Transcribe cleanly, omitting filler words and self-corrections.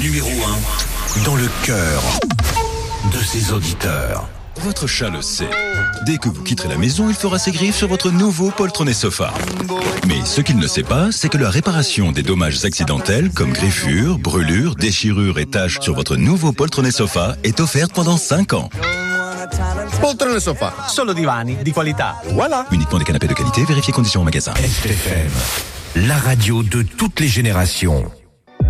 Numéro 1 dans le cœur de ses auditeurs. Votre chat le sait. Dès que vous quitterez la maison, il fera ses griffes sur votre nouveau poltronné sofa. Mais ce qu'il ne sait pas, c'est que la réparation des dommages accidentels comme griffures, brûlures, déchirures et taches sur votre nouveau poltronné sofa est offerte pendant 5 ans. Poltrone sofa. Solo divani di qualità. Voilà. Uniquement des canapés de qualité, vérifiez conditions en magasin. STFM, la radio de toutes les générations.